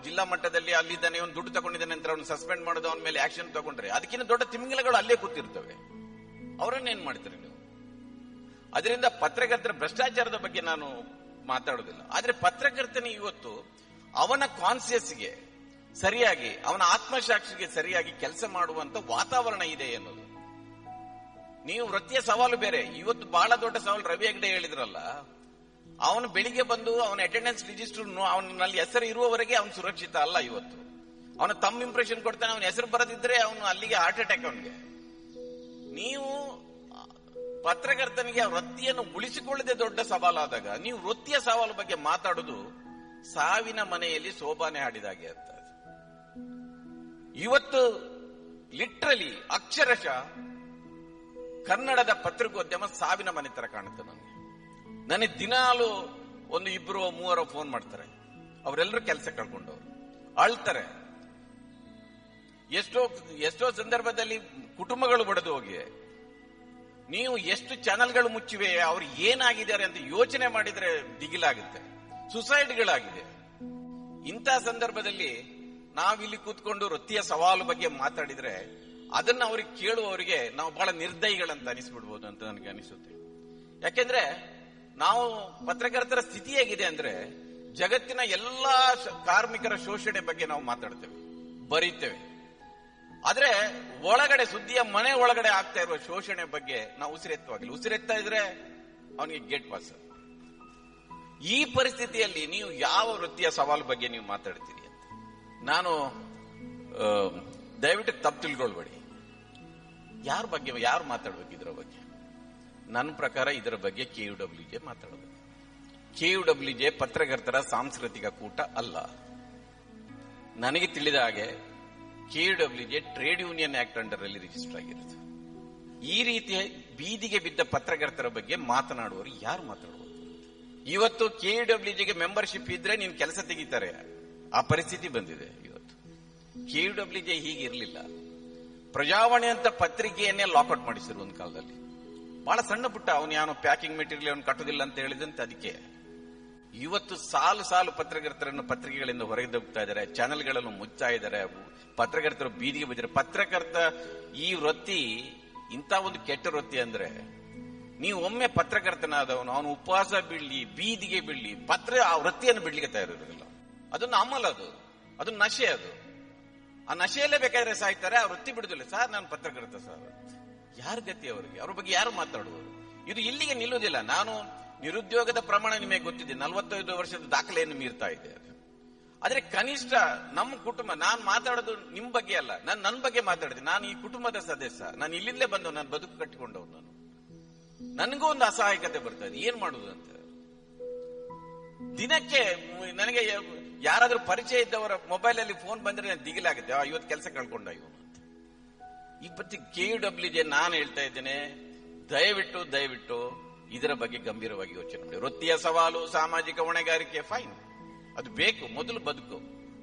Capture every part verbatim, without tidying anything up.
ಜಿಲ್ಲಾ ಮಟ್ಟದಲ್ಲಿ ಅಲ್ಲಿದ್ದಾನೆ, ಅವನು ದುಡ್ಡು ತಗೊಂಡಿದ್ದಾನೆ ಅಂತ ಅವ್ನು ಸಸ್ಪೆಂಡ್ ಮಾಡೋದು, ಅವನ ಮೇಲೆ ಆಕ್ಷನ್ ತಗೊಂಡ್ರೆ ಅದಕ್ಕಿಂತ ದೊಡ್ಡ ತಿಮಿಂಗಲಗಳು ಅಲ್ಲೇ ಕೂತಿರ್ತವೆ. ಅವರನ್ನೇನ್ ಮಾಡ್ತೀರಿ ನೀವು? ಅದರಿಂದ ಪತ್ರಕರ್ತರ ಭ್ರಷ್ಟಾಚಾರದ ಬಗ್ಗೆ ನಾನು ಮಾತಾಡೋದಿಲ್ಲ. ಆದ್ರೆ ಪತ್ರಕರ್ತನ ಇವತ್ತು ಅವನ ಕಾನ್ಸಿಯಸ್ಗೆ ಸರಿಯಾಗಿ, ಅವನ ಆತ್ಮಸಾಕ್ಷಿಗೆ ಸರಿಯಾಗಿ ಕೆಲಸ ಮಾಡುವಂತ ವಾತಾವರಣ ಇದೆ ಅನ್ನೋದು. ನೀವು ವೃತ್ತಿಯ ಸವಾಲು ಬೇರೆ. ಇವತ್ತು ಬಹಳ ದೊಡ್ಡ ಸವಾಲು ರವಿ ಹೆಗ್ಡೆ ಹೇಳಿದ್ರಲ್ಲ, ಅವನು ಬೆಳಿಗ್ಗೆ ಬಂದು ಅವನ ಅಟೆಂಡೆನ್ಸ್ ರಿಜಿಸ್ಟರ್ ಅವನಲ್ಲಿ ಹೆಸರು ಇರುವವರೆಗೆ ಅವನು ಸುರಕ್ಷಿತ ಅಲ್ಲ. ಇವತ್ತು ಅವನ ತಮ್ಮ ಇಂಪ್ರೆಷನ್ ಕೊಡ್ತಾನೆ, ಅವನ ಹೆಸರು ಬರದಿದ್ರೆ ಅವನು ಅಲ್ಲಿಗೆ ಹಾರ್ಟ್ ಅಟ್ಯಾಕ್ ಅವನಿಗೆ. ನೀವು ಪತ್ರಕರ್ತನಿಗೆ ವೃತ್ತಿಯನ್ನು ಉಳಿಸಿಕೊಳ್ಳದೆ ದೊಡ್ಡ ಸವಾಲಾದಾಗ ನೀವು ವೃತ್ತಿಯ ಸವಾಲು ಬಗ್ಗೆ ಮಾತಾಡುವುದು ಸಾವಿನ ಮನೆಯಲ್ಲಿ ಸೋಬಾನೆ ಹಾಡಿದಾಗೆ ಅಂತ. ಇವತ್ತು ಲಿಟ್ರಲಿ ಅಕ್ಷರಶಃ ಕನ್ನಡದ ಪತ್ರಿಕೋದ್ಯಮ ಸಾವಿನ ಮನೆ ತರ ಕಾಣುತ್ತೆ ನನಗೆ. ನನಗೆ ದಿನಾಲು ಒಂದು ಇಬ್ಬರು ಮೂವರೋ ಫೋನ್ ಮಾಡ್ತಾರೆ, ಅವರೆಲ್ಲರೂ ಕೆಲಸ ಕಳ್ಕೊಂಡವ್ರು ಅಳ್ತಾರೆ. ಎಷ್ಟೋ ಎಷ್ಟೋ ಸಂದರ್ಭದಲ್ಲಿ ಕುಟುಂಬಗಳು ಒಡೆದು ಹೋಗಿವೆ. ನೀವು ಎಷ್ಟು ಚಾನೆಲ್ಗಳು ಮುಚ್ಚಿವೆ, ಅವ್ರು ಏನಾಗಿದ್ದಾರೆ ಅಂತ ಯೋಚನೆ ಮಾಡಿದ್ರೆ ದಿಗಿಲಾಗುತ್ತೆ. ಸುಸೈಡ್ಗಳಾಗಿದೆ. ಇಂಥ ಸಂದರ್ಭದಲ್ಲಿ ನಾವಿಲ್ಲಿ ಕೂತ್ಕೊಂಡು ವೃತ್ತಿಯ ಸವಾಲು ಬಗ್ಗೆ ಮಾತಾಡಿದ್ರೆ ಅದನ್ನ ಅವ್ರಿಗೆ ಕೇಳುವವರಿಗೆ ನಾವು ಬಹಳ ನಿರ್ದಯಿಗಳಂತ ಅನಿಸ್ಬಿಡ್ಬೋದು ಅಂತ ನನಗೆ ಅನಿಸುತ್ತೆ. ಯಾಕೆಂದ್ರೆ ನಾವು ಪತ್ರಕರ್ತರ ಸ್ಥಿತಿ ಹೇಗಿದೆ ಅಂದ್ರೆ, ಜಗತ್ತಿನ ಎಲ್ಲಾ ಕಾರ್ಮಿಕರ ಶೋಷಣೆ ಬಗ್ಗೆ ನಾವು ಮಾತಾಡ್ತೇವೆ, ಬರೀತೇವೆ. ಆದ್ರೆ ಒಳಗಡೆ ಸುದ್ದಿಯ ಮನೆ ಒಳಗಡೆ ಆಗ್ತಾ ಇರುವ ಶೋಷಣೆ ಬಗ್ಗೆ ನಾವು ಉಸಿರೆತ್ತವಾಗಿಲ್ಲ. ಉಸಿರೆತ್ತಾ ಇದ್ರೆ ಅವನಿಗೆ ಗೇಟ್ ಪಾಸ್. ಈ ಪರಿಸ್ಥಿತಿಯಲ್ಲಿ ನೀವು ಯಾವ ವೃತ್ತಿಯ ಸವಾಲು ಬಗ್ಗೆ ನೀವು ಮಾತಾಡ್ತೀರಿ ಅಂತ ನಾನು ದಯವಿಟ್ಟು ತಪ್ಪು ತಿಳ್ಕೊಳ್ಬೇಡಿ. ಯಾರ ಬಗ್ಗೆ ಯಾರು ಮಾತಾಡ್ಬೇಕು ಇದರ ಬಗ್ಗೆ? ನನ್ನ ಪ್ರಕಾರ ಇದರ ಬಗ್ಗೆ ಕೆ ಯು ಡಬ್ಲ್ಯೂ ಜೆ ಮಾತಾಡಬೇಕು. ಕೆ ಯು ಡಬ್ಲ್ಯೂ ಜೆ ಪತ್ರಕರ್ತರ ಸಾಂಸ್ಕೃತಿಕ ಕೂಟ ಅಲ್ಲ. ನನಗೆ ತಿಳಿದ ಹಾಗೆ K U W J trade union act under ಅಲ್ಲಿ ರಿಜಿಸ್ಟರ್ ಆಗಿರುತ್ತೆ. ಈ ರೀತಿಯ ಬೀದಿಗೆ ಬಿದ್ದ ಪತ್ರಕರ್ತರ ಬಗ್ಗೆ ಮಾತನಾಡುವವರು ಯಾರು ಮಾತಾಡುವುದು? ಇವತ್ತು ಕೆ ಯು ಡಬ್ಲ್ಯೂ ಜಿಗೆ ಮೆಂಬರ್ಶಿಪ್ ಇದ್ರೆ ನೀನು ಕೆಲಸ ತೆಗಿತಾರೆ, ಆ ಪರಿಸ್ಥಿತಿ ಬಂದಿದೆ. ಇವತ್ತು K U W J ಹೀಗಿರ್ಲಿಲ್ಲ. Prajavani ಅಂತ ಪತ್ರಿಕೆಯನ್ನೇ ಲಾಕ್ಔಟ್ ಮಾಡಿಸಿರು ಒಂದು ಕಾಲದಲ್ಲಿ. ಬಹಳ ಸಣ್ಣ ಪುಟ್ಟ ಅವನು ಯಾವನು ಪ್ಯಾಕಿಂಗ್ ಮೆಟೀರಿಯಲ್ ಅವನು ಕಟ್ಟೋದಿಲ್ಲ ಅಂತ ಹೇಳಿದಂತೆ ಅದಕ್ಕೆ ಇವತ್ತು ಸಾಲು ಸಾಲು ಪತ್ರಕರ್ತರನ್ನು ಪತ್ರಿಕೆಗಳಿಂದ ಹೊರಗೆ ದಬ್ಬುತ್ತಾ ಇದ್ದಾರೆ, ಚಾನೆಲ್ಗಳನ್ನು ಮುಚ್ಚಾ ಇದ್ದಾರೆ, ಪತ್ರಕರ್ತರು ಬೀದಿಗೆ ಬಿದ್ದರೆ. ಪತ್ರಕರ್ತ ಈ ವೃತ್ತಿ ಇಂಥ ಒಂದು ಕೆಟ್ಟ ವೃತ್ತಿ ಅಂದ್ರೆ, ನೀವು ಒಮ್ಮೆ ಪತ್ರಕರ್ತನಾದವನು ಅವನು ಉಪವಾಸ ಬೀಳ್ಲಿ, ಬೀದಿಗೆ ಬೀಳ್ಲಿ, ಪತ್ರ ಆ ವೃತ್ತಿಯನ್ನು ಬಿಡ್ಲಿಕ್ಕೆ ತಯಾರಿರೋದಿಲ್ಲ. ಅದನ್ನು ಅಮಲ್, ಅದು ಅದು ನಶೆ. ಅದು ಆ ನಶೆಯಲ್ಲೇ ಬೇಕಾದ್ರೆ ಸಾಯ್ತಾರೆ, ಆ ವೃತ್ತಿ ಬಿಡುದಿಲ್ಲ. ಸರ್ ನಾನು ಪತ್ರಕರ್ತ ಸರ್, ಯಾರ ಗತಿ ಅವರಿಗೆ? ಅವ್ರ ಬಗ್ಗೆ ಯಾರು ಮಾತಾಡುವರು? ಇದು ಇಲ್ಲಿಗೆ ನಿಲ್ಲುವುದಿಲ್ಲ. ನಾನು ನಿರುದ್ಯೋಗದ ಪ್ರಮಾಣ ನಿಮಗೆ ಗೊತ್ತಿದೆ, ನಲವತ್ತೈದು ವರ್ಷದ ದಾಖಲೆಯನ್ನು ಮೀರ್ತಾ ಇದೆ. ಆದ್ರೆ ಕನಿಷ್ಠ ನಮ್ಮ ಕುಟುಂಬ, ನಾನು ಮಾತಾಡೋದು ನಿಮ್ ಬಗ್ಗೆ ಅಲ್ಲ, ನಾನು ನನ್ನ ಬಗ್ಗೆ ಮಾತಾಡಿದೆ. ನಾನು ಈ ಕುಟುಂಬದ ಸದಸ್ಯ, ನಾನು ಇಲ್ಲಿಂದಲೇ ಬಂದವ್, ನಾನು ಬದುಕು ಕಟ್ಟಿಕೊಂಡವ್. ನಾನು ನನಗೂ ಒಂದು ಅಸಹಾಯಕತೆ ಬರ್ತಾ ಇದೆ, ಏನ್ ಮಾಡುದು ಅಂತ. ದಿನಕ್ಕೆ ನನಗೆ ಯಾರಾದ್ರೂ ಪರಿಚಯ ಇದ್ದವರ ಮೊಬೈಲ್ ಅಲ್ಲಿ ಫೋನ್ ಬಂದ್ರೆ ನಾನು ದಿಗಿಲಾಗುತ್ತೆ, ಇವತ್ತು ಕೆಲಸ ಕಳ್ಕೊಂಡ ಇವನು ಅಂತ. ಈ ಪ್ರತಿ ಕೆ ಯು ಡಬ್ಲ್ಯೂ ಜೆ ನಾನು ಹೇಳ್ತಾ ಇದ್ದೇನೆ, ದಯವಿಟ್ಟು ದಯವಿಟ್ಟು ಇದರ ಬಗ್ಗೆ ಗಂಭೀರವಾಗಿ ಯೋಚನೆ ಮಾಡಿ. ವೃತ್ತಿಯ ಸವಾಲು, ಸಾಮಾಜಿಕ ಹೊಣೆಗಾರಿಕೆ ಫೈನ್, ಅದು ಬೇಕು. ಮೊದಲು ಬದುಕು,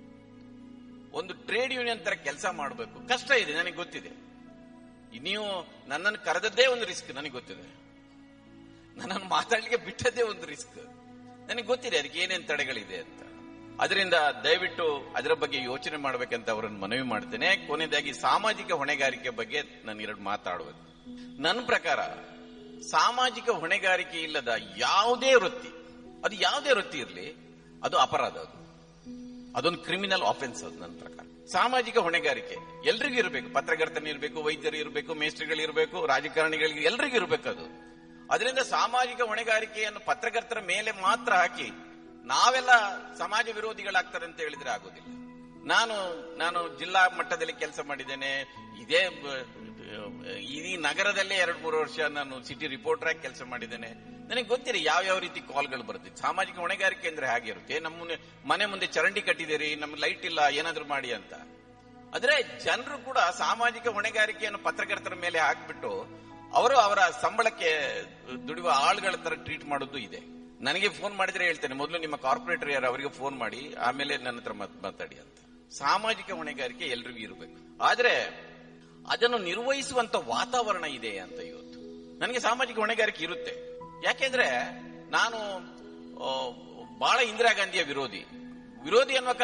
ಒಂದು ಟ್ರೇಡ್ ಯೂನಿಯನ್ ತರ ಕೆಲಸ ಮಾಡಬೇಕು. ಕಷ್ಟ ಇದೆ, ನನಗೆ ಗೊತ್ತಿದೆ. ನೀವು ನನ್ನನ್ನು ಕರೆದದ್ದೇ ಒಂದು ರಿಸ್ಕ್, ನನಗೆ ಗೊತ್ತಿದೆ. ನನ್ನನ್ನು ಮಾತಾಡ್ಲಿಕ್ಕೆ ಬಿಟ್ಟದ್ದೇ ಒಂದು ರಿಸ್ಕ್, ನನಗೆ ಗೊತ್ತಿದೆ ಅದಕ್ಕೆ ಏನೇನು ತಡೆಗಳಿದೆ ಅಂತ. ಅದರಿಂದ ದಯವಿಟ್ಟು ಅದರ ಬಗ್ಗೆ ಯೋಚನೆ ಮಾಡಬೇಕಂತ ಅವರನ್ನು ಮನವಿ ಮಾಡ್ತೇನೆ. ಕೊನೆಯದಾಗಿ ಸಾಮಾಜಿಕ ಹೊಣೆಗಾರಿಕೆ ಬಗ್ಗೆ ನಾನು ಎರಡು ಮಾತಾಡಬೇಕು. ನನ್ನ ಪ್ರಕಾರ ಸಾಮಾಜಿಕ ಹೊಣೆಗಾರಿಕೆ ಇಲ್ಲದ ಯಾವುದೇ ವೃತ್ತಿ, ಅದು ಯಾವುದೇ ವೃತ್ತಿ ಇರಲಿ, ಅದು ಅಪರಾಧ. ಅದು ಅದೊಂದು ಕ್ರಿಮಿನಲ್ ಆಫೆನ್ಸ್. ಅದು ನನ್ನ ಪ್ರಕಾರ ಸಾಮಾಜಿಕ ಹೊಣೆಗಾರಿಕೆ ಎಲ್ರಿಗೂ ಇರಬೇಕು. ಪತ್ರಕರ್ತನಿರ್ಬೇಕು, ವೈದ್ಯರು ಇರಬೇಕು, ಮೇಸ್ಟ್ರಿಗಳಿರ್ಬೇಕು, ರಾಜಕಾರಣಿಗಳಿಗೆ ಎಲ್ರಿಗೂ ಇರಬೇಕು ಅದು. ಅದರಿಂದ ಸಾಮಾಜಿಕ ಹೊಣೆಗಾರಿಕೆಯನ್ನು ಪತ್ರಕರ್ತರ ಮೇಲೆ ಮಾತ್ರ ಹಾಕಿ ನಾವೆಲ್ಲ ಸಮಾಜ ವಿರೋಧಿಗಳಾಗ್ತಾರೆ ಅಂತ ಹೇಳಿದ್ರೆ ಆಗೋದಿಲ್ಲ. ನಾನು ನಾನು ಜಿಲ್ಲಾ ಮಟ್ಟದಲ್ಲಿ ಕೆಲಸ ಮಾಡಿದ್ದೇನೆ. ಇದೇ ಈ ನಗರದಲ್ಲೇ ಎರಡು ಮೂರು ವರ್ಷ ನಾನು ಸಿಟಿ ರಿಪೋರ್ಟರ್ ಆಗಿ ಕೆಲಸ ಮಾಡಿದ್ದೇನೆ. ನನಗೆ ಗೊತ್ತಿದೆ ಯಾವ ಯಾವ ರೀತಿ ಕಾಲ್ಗಳು ಬರುತ್ತೆ. ಸಾಮಾಜಿಕ ಹೊಣೆಗಾರಿಕೆ ಅಂದ್ರೆ ಹಾಗೆ ಇರುತ್ತೆ. ನಮ್ಮ ಮನೆ ಮುಂದೆ ಚರಂಡಿ ಕಟ್ಟಿದ್ದೀರಿ, ನಮ್ಗೆ ಲೈಟ್ ಇಲ್ಲ, ಏನಾದ್ರೂ ಮಾಡಿ ಅಂತ. ಆದ್ರೆ ಜನರು ಕೂಡ ಸಾಮಾಜಿಕ ಹೊಣೆಗಾರಿಕೆಯನ್ನು ಪತ್ರಕರ್ತರ ಮೇಲೆ ಹಾಕ್ಬಿಟ್ಟು ಅವರು ಅವರ ಸಂಬಳಕ್ಕೆ ದುಡಿಯುವ ಆಳುಗಳ ತರ ಟ್ರೀಟ್ ಮಾಡೋದು ಇದೆ. ನನಗೆ ಫೋನ್ ಮಾಡಿದ್ರೆ ಹೇಳ್ತೇನೆ, ಮೊದಲು ನಿಮ್ಮ ಕಾರ್ಪೊರೇಟರ್ ಯಾರು ಅವರಿಗೆ ಫೋನ್ ಮಾಡಿ ಆಮೇಲೆ ನನ್ನ ಹತ್ರ ಮಾತಾಡಿ ಅಂತ. ಸಾಮಾಜಿಕ ಹೊಣೆಗಾರಿಕೆ ಎಲ್ರಿಗೂ ಇರಬೇಕು. ಆದ್ರೆ ಅದನ್ನು ನಿರ್ವಹಿಸುವಂತ ವಾತಾವರಣ ಇದೆ ಅಂತ ಇವತ್ತು ನನಗೆ ಸಾಮಾಜಿಕ ಹೊಣೆಗಾರಿಕೆ ಇರುತ್ತೆ. ಯಾಕೆಂದ್ರೆ ನಾನು ಬಹಳ ಇಂದಿರಾ ಗಾಂಧಿಯ ವಿರೋಧಿ ವಿರೋಧಿ ಅನ್ನುವ